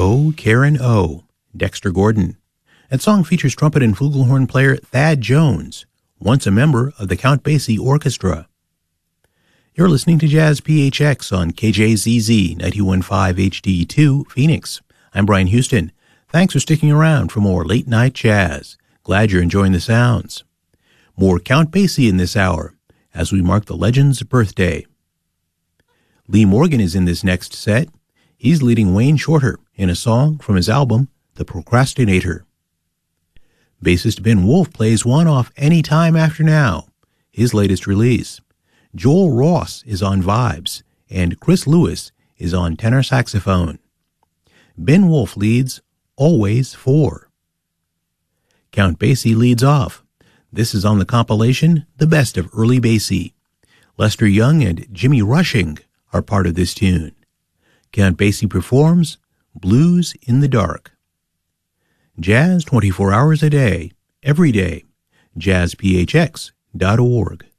Oh, Karen O, Dexter Gordon. That song features trumpet and flugelhorn player Thad Jones, once a member of the Count Basie Orchestra. You're listening to Jazz PHX on KJZZ 91.5 HD2 Phoenix. I'm Brian Houston. Thanks for sticking around for more late night jazz. Glad you're enjoying the sounds. More Count Basie in this hour as we mark the legend's birthday. Lee Morgan is in this next set. He's leading Wayne Shorter in a song from his album, The Procrastinator. Bassist Ben Wolf plays one off Any Time After Now, his latest release. Joel Ross is on vibes, and Chris Lewis is on tenor saxophone. Ben Wolf leads Always 4. Count Basie leads off. This is on the compilation The Best of Early Basie. Lester Young and Jimmy Rushing are part of this tune. Count Basie performs Blues in the Dark. Jazz 24 hours a day, every day. JazzPHX.org.